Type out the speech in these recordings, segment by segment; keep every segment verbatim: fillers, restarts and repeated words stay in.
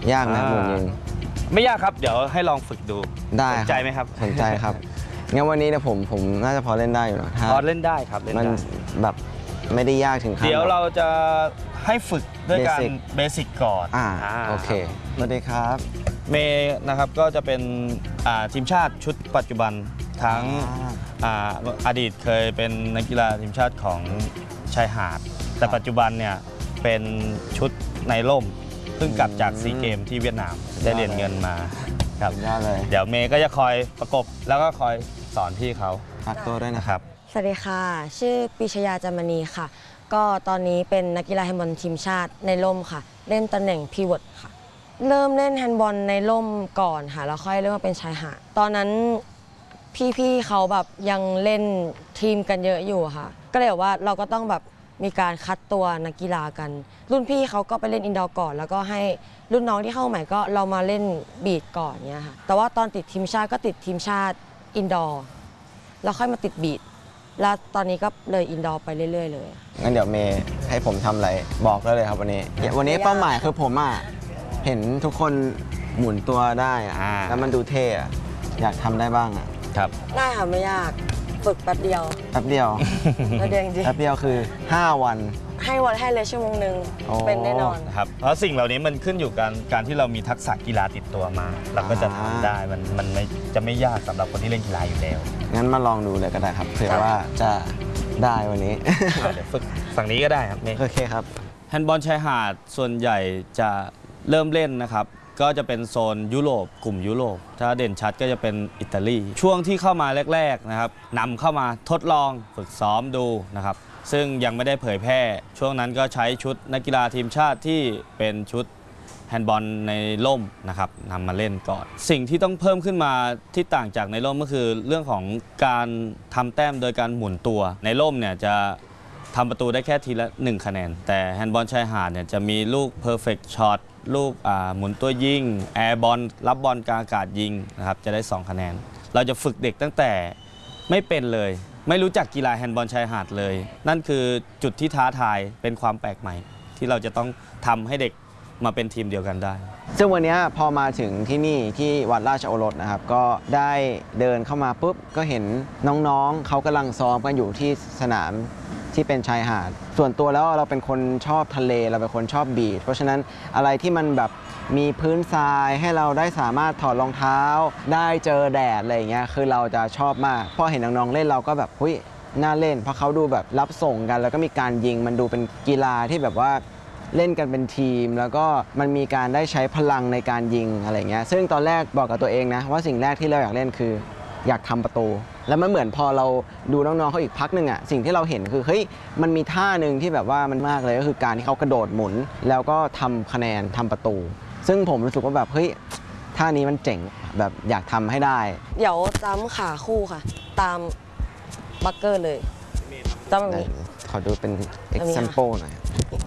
ยากไหมหมุนยิงไม่ยากครับเดี๋ยวให้ลองฝึกดูได้สนใจไหมครับสนใจครับงั้นวันนี้เนี่ยผมผมน่าจะพอเล่นได้อยู่นะพอเล่นได้ครับมันแบบไม่ได้ยากถึงขั้นเดี๋ยวเราจะให้ฝึกด้วยการเบสิกก่อนอ่าโอเคสวัสดีครับเมย์นะครับก็จะเป็นทีมชาติชุดปัจจุบันทั้งอดีตเคยเป็นนักกีฬาทีมชาติของชายหาดแต่ปัจจุบันเนี่ยเป็นชุดในร่มเพิ่งกลับจากซีเกมที่เวียดนามได้เหรียญเงินมาครับเดี๋ยวเมย์ก็จะคอยประกบแล้วก็คอยสอนพี่เขาพักตัวด้วยนะครับสวัสดีค่ะชื่อปิชยาจามณีค่ะก็ตอนนี้เป็นนักกีฬาแฮนด์บอลทีมชาติในร่มค่ะเล่นตำแหน่งพีวอตค่ะเริ่มเล่นแฮนด์บอลในร่มก่อนค่ะแล้วค่อยเริ่มมาเป็นชายหาดตอนนั้นพี่ๆเขาแบบยังเล่นทีมกันเยอะอยู่ค่ะก็เลยว่าเราก็ต้องแบบมีการคัดตัวนักกีฬากันรุ่นพี่เขาก็ไปเล่นอินดอร์ก่อนแล้วก็ให้รุ่นน้องที่เข้าใหม่ก็เรามาเล่นบีดก่อนเนี้ยค่ะแต่ว่าตอนติดทีมชาติก็ติดทีมชาติอินดอร์แล้วค่อยมาติดบีดแล้วตอนนี้ก็เลยอินดอร์ไปเรื่อยๆเลยงั้นเดี๋ยวเมย์ให้ผมทำอะไรบอกได้เลยครับวันนี้วันนี้เป้าหมายคือผมอ่ะเห็นทุกคนหมุนตัวได้อะแล้วมันดูเท่อะอยากทำได้บ้างอ่ะครับได้ค่ะไม่ยากฝึกแป๊บเดียวแป๊บเดียวแป๊บเดียวจริงแป๊บเดียวคือห้าวันให้วันให้เลยชั่วโมงหนึ่งเป็นแน่นอนครับเพราะสิ่งเหล่านี้มันขึ้นอยู่กับการที่เรามีทักษะกีฬาติดตัวมาเราก็จะทำได้มันมันไม่จะไม่ยากสำหรับคนที่เล่นกีฬาอยู่แล้วงั้นมาลองดูเลยก็ได้ครับเผื่อว่าจะได้วันนี้เดี๋ยวฝึกฝั่งนี้ก็ได้ครับโอเคครับแฮนด์บอลชายหาดส่วนใหญ่จะเริ่มเล่นนะครับก็จะเป็นโซนยุโรปกลุ่มยุโรปถ้าเด่นชัดก็จะเป็นอิตาลีช่วงที่เข้ามาแรกๆนะครับนำเข้ามาทดลองฝึกซ้อมดูนะครับซึ่งยังไม่ได้เผยแพร่ช่วงนั้นก็ใช้ชุดนักกีฬาทีมชาติที่เป็นชุดแฮนด์บอลในร่มนะครับนำมาเล่นก่อนสิ่งที่ต้องเพิ่มขึ้นมาที่ต่างจากในร่มก็คือเรื่องของการทำแต้มโดยการหมุนตัวในร่มเนี่ยจะทำประตูได้แค่ทีละหนึ่งคะแนนแต่แฮนด์บอลชายหาดเนี่ยจะมีลูก perfect shot ลูกหมุนตัวยิงแอร์บอลรับบอลกลางอากาศยิงนะครับจะได้สองคะแนนเราจะฝึกเด็กตั้งแต่ไม่เป็นเลยไม่รู้จักกีฬาแฮนด์บอลชายหาดเลยนั่นคือจุดที่ท้าทายเป็นความแปลกใหม่ที่เราจะต้องทำให้เด็กมาเป็นทีมเดียวกันได้ซึ่งวันนี้พอมาถึงที่นี่ที่วัดราชโอรสนะครับก็ได้เดินเข้ามาปุ๊บก็เห็นน้องๆเขากำลังซ้อมกันอยู่ที่สนามที่เป็นชายหาดส่วนตัวแล้วเราเป็นคนชอบทะเลเราเป็นคนชอบบีชเพราะฉะนั้นอะไรที่มันแบบมีพื้นทรายให้เราได้สามารถถอดรองเท้าได้เจอแดดอะไรอย่างเงี้ยคือเราจะชอบมากพอเห็นน้องๆเล่นเราก็แบบหุ้ยน่าเล่นเพราะเขาดูแบบรับส่งกันแล้วก็มีการยิงมันดูเป็นกีฬาที่แบบว่าเล่นกันเป็นทีมแล้วก็มันมีการได้ใช้พลังในการยิงอะไรเงี้ยซึ่งตอนแรกบอกกับตัวเองนะว่าสิ่งแรกที่เราอยากเล่นคืออยากทำประตูแล้วมันเหมือนพอเราดูน้องๆเขาอีกพักหนึ่งอ่ะสิ่งที่เราเห็นคือเฮ้ยมันมีท่าหนึ่งที่แบบว่ามันมากเลยก็คือการที่เขากระโดดหมุนแล้วก็ทำคะแนนทำประตูซึ่งผมรู้สึกว่าแบบเฮ้ยท่านี้มันเจ๋งแบบอยากทำให้ได้เดี๋ยวจ้ำขาคู่ค่ะตามบัคเกอร์เลยจ้ำแบบนี้ขอดูเป็น example หน่อย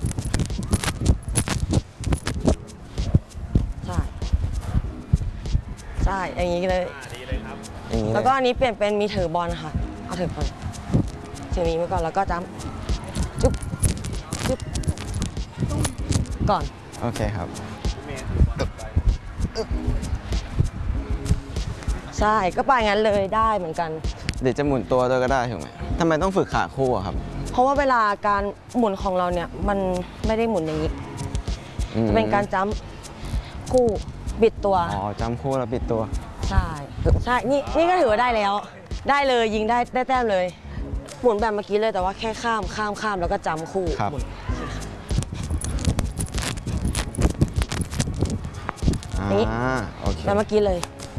ใช่ใช่อย่างนี้เลยแล้วก็อันนี้เปลี่ยนเป็นมีถือบอลค่ะเอาถือบอลถือนี้มาก่อนแล้วก็จ้ำจุ๊บจุ๊บก่อนโอเคครับใช่ก็ไปงั้นเลยได้เหมือนกันเดี๋ยวจะหมุนตัวด้วยก็ได้ถูกไหมทำไมต้องฝึกขาคู่อะครับเพราะว่าเวลาการหมุนของเราเนี่ยมันไม่ได้หมุนอย่างนี้จะเป็นการจ้ำคู่บิดตัวอ๋อจ้ำคู่แล้วบิดตัวใช่ใช่นี่นี่ก็ถือว่าได้แล้วได้เลยยิงได้ได้แต้มเลยหมุนแบบเมื่อกี้เลยแต่ว่าแค่ข้ามข้ามข้ามแล้วก็จำคู่ครับนี่แบบเมื่อกี้เลย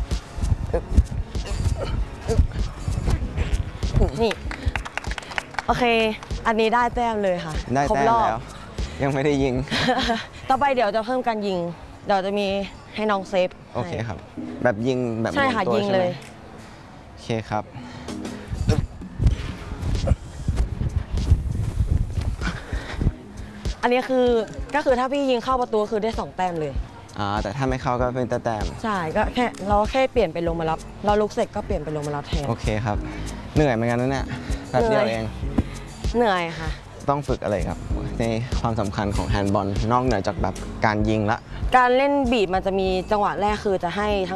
นี่โอเคอันนี้ได้แต้มเลยค่ะได้แต้มแล้วยังไม่ได้ยิงต่อไปเดี๋ยวจะเพิ่มการยิงเดี๋ยวจะมีให้น้องเซฟโอเคครับแบบยิงแบบใช่ค่ะยิงเลยโอเคครับอันนี้คือก็คือถ้าพี่ยิงเข้าประตูคือได้สองแต้มเลยอ่าแต่ถ้าไม่เข้าก็เป็นแต้มใช่ก็แค่เราแค่เปลี่ยนเป็นลงมารับเราลุกเสร็จก็เปลี่ยนเป็นลงมารับแทนโอเคครับเหนื่อยเหมือนกันนะเนี่ยแป๊บเดียวเองเหนื่อยค่ะต้องฝึกอะไรครับในความสำคัญของแฮนด์บอลนอกเหนือจากแบบการยิงละการเล่นบีดมันจะมีจังหวะแรกคือจะให้ทั้ง